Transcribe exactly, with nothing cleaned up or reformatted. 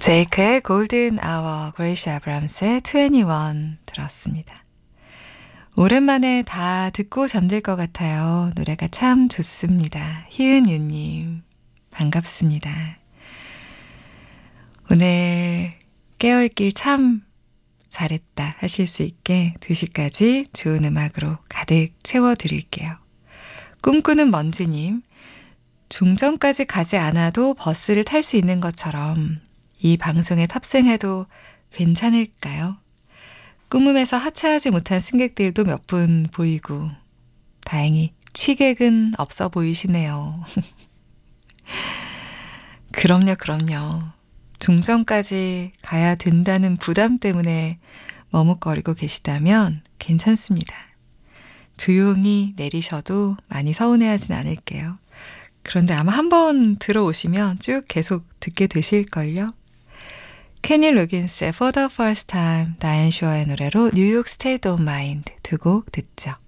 제이크의 골든 아워, 그레이시 아브람스의 이십일 들었습니다. 오랜만에 다 듣고 잠들 것 같아요. 노래가 참 좋습니다. 희은유님, 반갑습니다. 오늘 깨어있길 참 잘했다 하실 수 있게 두 시까지 좋은 음악으로 가득 채워드릴게요. 꿈꾸는 먼지님, 종점까지 가지 않아도 버스를 탈 수 있는 것처럼 이 방송에 탑승해도 괜찮을까요? 꿈음에서 하차하지 못한 승객들도 몇 분 보이고 다행히 취객은 없어 보이시네요. 그럼요, 그럼요. 종점까지 가야 된다는 부담 때문에 머뭇거리고 계시다면 괜찮습니다. 조용히 내리셔도 많이 서운해하진 않을게요. 그런데 아마 한번 들어오시면 쭉 계속 듣게 되실걸요? 케니 로긴스의 For the First Time, 다이앤 슈어의 노래로 뉴욕 State of Mind 두 곡 듣죠.